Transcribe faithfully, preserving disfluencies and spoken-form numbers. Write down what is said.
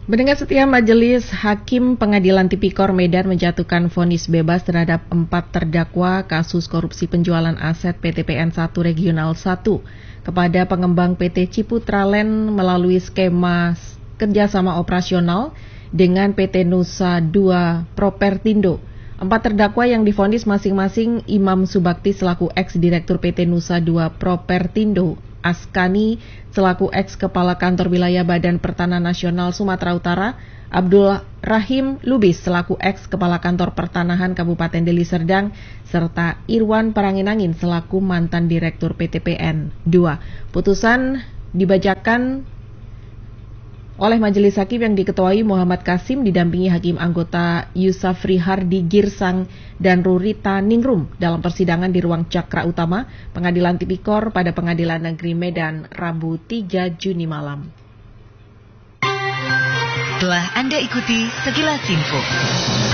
Pendengar setia, Majelis Hakim Pengadilan Tipikor Medan menjatuhkan vonis bebas terhadap empat terdakwa kasus korupsi penjualan aset P T P N satu Regional satu kepada pengembang P T Ciputra Land melalui skema kerjasama operasional dengan P T Nusa dua Propertindo. Empat terdakwa yang divonis masing-masing Imam Subakti selaku ex-direktur P T Nusa dua Propertindo, Askani selaku ex-kepala kantor wilayah Badan Pertanahan Nasional Sumatera Utara, Abdul Rahim Lubis selaku ex-kepala kantor pertanahan Kabupaten Deli Serdang, serta Irwan Paranginangin selaku mantan direktur P T P N dua. Putusan dibacakan oleh Majelis Hakim yang diketuai Muhammad Kasim didampingi Hakim anggota Yusafri Hardi Girsang dan Rurita Ningrum dalam persidangan di ruang Cakra Utama Pengadilan Tipikor pada Pengadilan Negeri Medan Rabu tiga Juni malam. Telah Anda ikuti sekilas info.